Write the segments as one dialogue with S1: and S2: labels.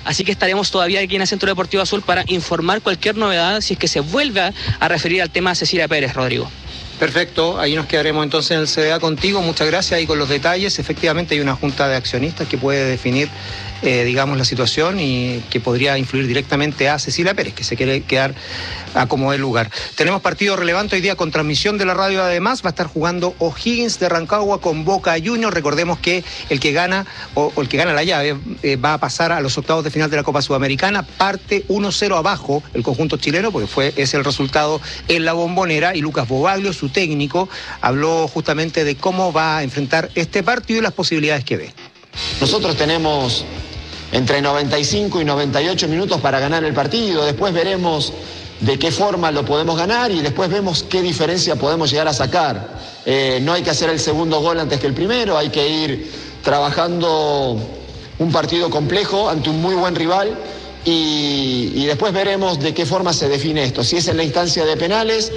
S1: así que estaremos todavía aquí en el Centro Deportivo Azul para informar cualquier novedad si es que se vuelve a referir al tema de Cecilia Pérez, Rodrigo.
S2: Perfecto, ahí nos quedaremos entonces en el CDA contigo, muchas gracias, ahí con los detalles. Efectivamente hay una junta de accionistas que puede definir, digamos, la situación y que podría influir directamente a Cecilia Pérez, que se quiere quedar a como el lugar. Tenemos partido relevante hoy día con transmisión de la radio, además va a estar jugando O'Higgins de Rancagua con Boca Juniors. Recordemos que el que gana o el que gana la llave va a pasar a los octavos de final de la Copa Sudamericana. Parte 1-0 abajo el conjunto chileno, porque es el resultado en la Bombonera, y Lucas Bobaglio, su técnico, habló justamente de cómo va a enfrentar este partido y las posibilidades que ve.
S3: Nosotros tenemos entre 95 y 98 minutos para ganar el partido, después veremos de qué forma lo podemos ganar y después vemos qué diferencia podemos llegar a sacar. No hay que hacer el segundo gol antes que el primero, hay que ir trabajando un partido complejo ante un muy buen rival y después veremos de qué forma se define esto. Si es en la instancia de penales,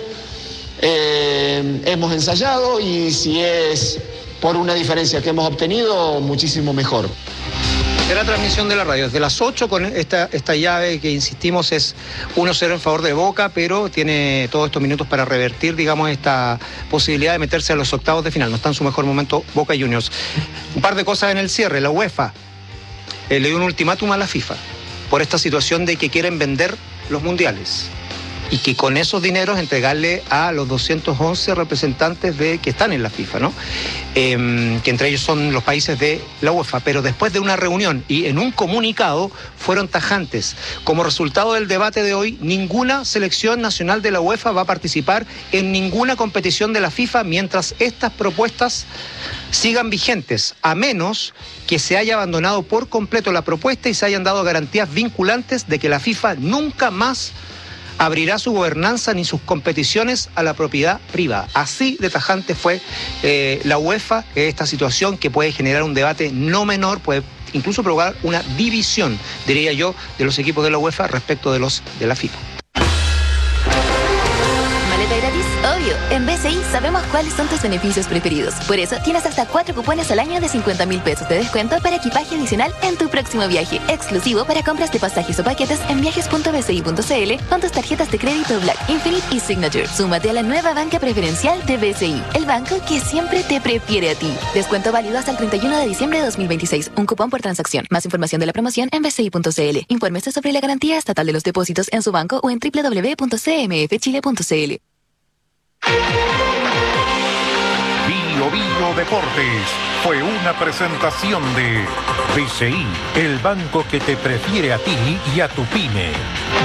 S3: hemos ensayado, y si es por una diferencia que hemos obtenido, muchísimo mejor.
S2: Será transmisión de la radio desde las 8 con esta llave que, insistimos, es 1-0 en favor de Boca, pero tiene todos estos minutos para revertir, digamos, esta posibilidad de meterse a los octavos de final. No está en su mejor momento Boca Juniors. Un par de cosas en el cierre. La UEFA le dio un ultimátum a la FIFA por esta situación de que quieren vender los mundiales y que con esos dineros entregarle a los 211 representantes que están en la FIFA, ¿no? Que entre ellos son los países de la UEFA. Pero después de una reunión y en un comunicado fueron tajantes. Como resultado del debate de hoy, ninguna selección nacional de la UEFA va a participar en ninguna competición de la FIFA mientras estas propuestas sigan vigentes, a menos que se haya abandonado por completo la propuesta y se hayan dado garantías vinculantes de que la FIFA nunca más abrirá su gobernanza ni sus competiciones a la propiedad privada. Así de tajante fue la UEFA, esta situación que puede generar un debate no menor, puede incluso provocar una división, diría yo, de los equipos de la UEFA respecto de los de la FIFA.
S4: ¿Maleta gratis? Obvio. En BCI sabemos cuáles son tus beneficios preferidos. Por eso tienes hasta 4 cupones al año de 50,000 pesos de descuento para equipaje adicional en tu próximo viaje. Exclusivo para compras de pasajes o paquetes en viajes.bci.cl con tus tarjetas de crédito Black, Infinite y Signature. Súmate a la nueva banca preferencial de BCI, el banco que siempre te prefiere a ti. Descuento válido hasta el 31 de diciembre de 2026. Un cupón por transacción. Más información de la promoción en bci.cl. Infórmese sobre la garantía estatal de los depósitos en su banco o en www.cmfchile.cl.
S5: Bio Bio Deportes fue una presentación de BCI, el banco que te prefiere a ti y a tu pyme.